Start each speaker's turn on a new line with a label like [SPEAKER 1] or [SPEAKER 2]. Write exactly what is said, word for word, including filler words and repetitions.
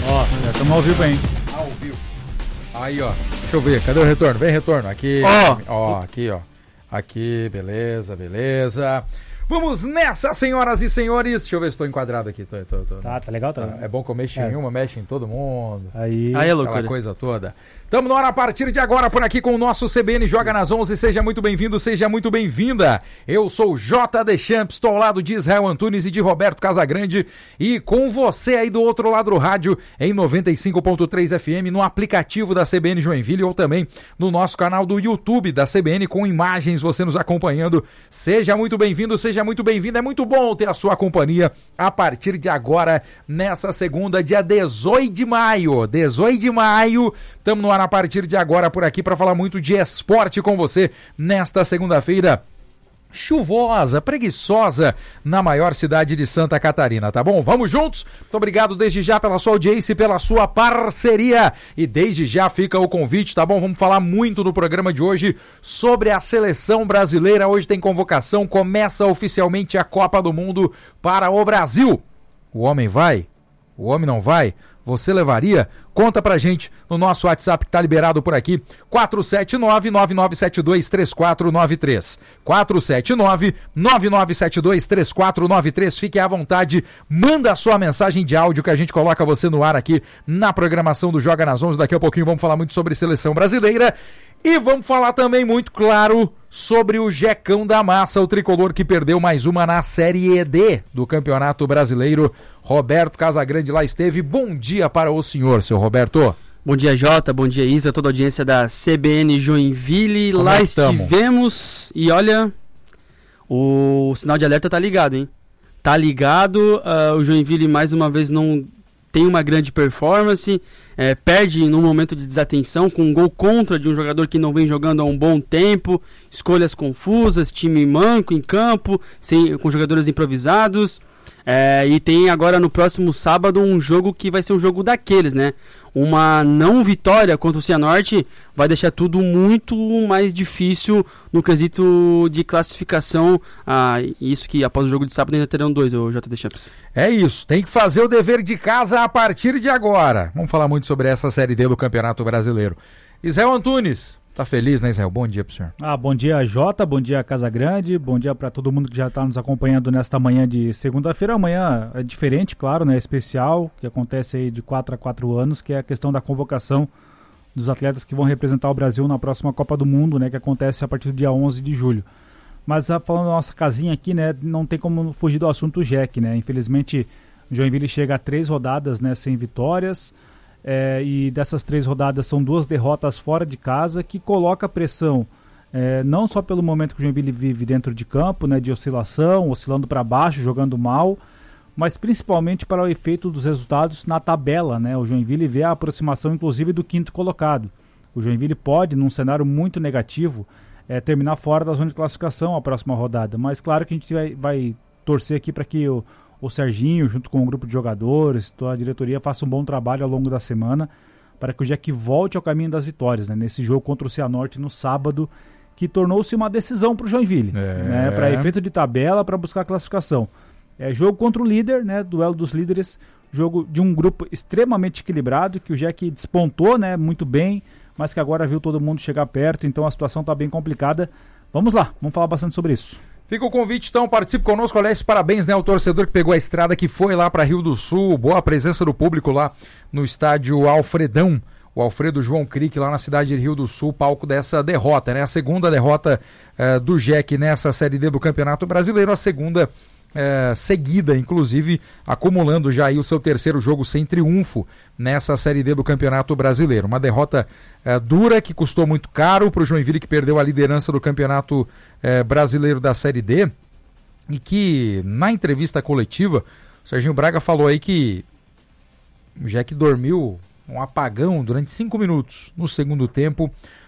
[SPEAKER 1] Ó, já estamos ao vivo, hein?
[SPEAKER 2] Ao vivo. Aí, ó. Deixa eu ver. Cadê o retorno? Vem retorno. Aqui.
[SPEAKER 1] Ó.
[SPEAKER 2] Ó, aqui, ó. Aqui, beleza, beleza. Vamos nessa, senhoras e senhores. Deixa eu ver se estou enquadrado aqui. Tô, tô, tô.
[SPEAKER 1] Tá, tá legal, tá?
[SPEAKER 2] É bom que eu mexo
[SPEAKER 1] É.
[SPEAKER 2] em uma, mexe em todo mundo.
[SPEAKER 1] Aí,
[SPEAKER 3] Aí é loucura.
[SPEAKER 2] Aquela coisa toda. Estamos na hora a partir de agora por aqui com o nosso C B N Joga nas onze. Seja muito bem-vindo, seja muito bem-vinda. Eu sou o J. Deschamps, estou ao lado de Israel Antunes e de Roberto Casagrande. E com você aí do outro lado do rádio, em noventa e cinco ponto três F M, no aplicativo da C B N Joinville ou também no nosso canal do YouTube da C B N com imagens, você nos acompanhando. Seja muito bem-vindo, seja muito bem-vinda. É muito bom ter a sua companhia a partir de agora, nessa segunda, dia dezoito de maio. dezoito de maio, estamos no ar a partir de agora por aqui para falar muito de esporte com você nesta segunda-feira chuvosa, preguiçosa na maior cidade de Santa Catarina, tá bom? Vamos juntos? Muito obrigado desde já pela sua audiência e pela sua parceria. E desde já fica o convite, tá bom? Vamos falar muito no programa de hoje sobre a seleção brasileira. Hoje tem convocação, começa oficialmente a Copa do Mundo para o Brasil. O homem vai? O homem não vai? Você levaria? Conta pra gente no nosso WhatsApp que tá liberado por aqui, quatro sete nove, nove nove sete dois, três quatro nove três. quatro sete nove, nove nove sete dois, três quatro nove três. Fique à vontade, manda a sua mensagem de áudio que a gente coloca você no ar aqui na programação do Joga nas onze. Daqui a pouquinho vamos falar muito sobre seleção brasileira. E vamos falar também, muito claro, sobre o Jecão da Massa, o tricolor que perdeu mais uma na Série D do Campeonato Brasileiro. Roberto Casagrande lá esteve. Bom dia para o senhor, seu Roberto.
[SPEAKER 3] Bom dia, Jota. Bom dia, Isa. Toda a audiência da C B N Joinville.
[SPEAKER 2] Como
[SPEAKER 3] lá
[SPEAKER 2] estamos?
[SPEAKER 3] estivemos e olha, o sinal de alerta tá ligado, hein? Tá ligado. Uh, o Joinville mais uma vez não tem uma grande performance. É, perde num momento de desatenção com um gol contra de um jogador que não vem jogando há um bom tempo, escolhas confusas, time manco em campo, sem, com jogadores improvisados. É, e tem agora no próximo sábado um jogo que vai ser um jogo daqueles, né? Uma não vitória contra o Cianorte vai deixar tudo muito mais difícil no quesito de classificação. Ah, isso que após o jogo de sábado ainda terão dois, o J D Champs.
[SPEAKER 2] É isso, tem que fazer o dever de casa a partir de agora. Vamos falar muito sobre essa Série D do Campeonato Brasileiro. Israel Antunes, tá feliz, né, Israel? Bom dia pro senhor.
[SPEAKER 1] Ah, bom dia, Jota, bom dia, Casagrande, bom dia para todo mundo que já está nos acompanhando nesta manhã de segunda-feira. Amanhã é diferente, claro, né, especial, que acontece aí de quatro a quatro anos, que é a questão da convocação dos atletas que vão representar o Brasil na próxima Copa do Mundo, né, que acontece a partir do dia onze de julho. Mas falando da nossa casinha aqui, né, não tem como fugir do assunto J E C, né, infelizmente o Joinville chega a três rodadas, né, sem vitórias, é, e dessas três rodadas são duas derrotas fora de casa, que coloca pressão, é, não só pelo momento que o Joinville vive dentro de campo, né, de oscilação, oscilando para baixo, jogando mal, mas principalmente para o efeito dos resultados na tabela, né, o Joinville vê a aproximação inclusive do quinto colocado. O Joinville pode, num cenário muito negativo, É, terminar fora da zona de classificação a próxima rodada, mas claro que a gente vai, vai torcer aqui para que o, o Serginho, junto com o grupo de jogadores, toda a diretoria, faça um bom trabalho ao longo da semana para que o J E C volte ao caminho das vitórias, né, nesse jogo contra o Cianorte no sábado, que tornou-se uma decisão para o Joinville,
[SPEAKER 2] é.
[SPEAKER 1] né, para efeito de tabela, para buscar a classificação. É jogo contra o líder, né, duelo dos líderes, jogo de um grupo extremamente equilibrado, que o J E C despontou, né, muito bem, mas que agora viu todo mundo chegar perto, então a situação está bem complicada. Vamos lá, vamos falar bastante sobre isso.
[SPEAKER 2] Fica o convite, então, participe conosco. Aliás, parabéns, né, ao torcedor que pegou a estrada, que foi lá para Rio do Sul. Boa presença do público lá no estádio Alfredão, o Alfredo João Crick, lá na cidade de Rio do Sul, palco dessa derrota, né? A segunda derrota uh, do J E C nessa Série D do Campeonato Brasileiro, a segunda É, seguida, inclusive acumulando já aí o seu terceiro jogo sem triunfo nessa Série D do Campeonato Brasileiro. Uma derrota é, dura, que custou muito caro para o Joinville, que perdeu a liderança do Campeonato é, Brasileiro da Série D, e que na entrevista coletiva o Serginho Braga falou aí que o J E C dormiu um apagão durante cinco minutos no segundo tempo,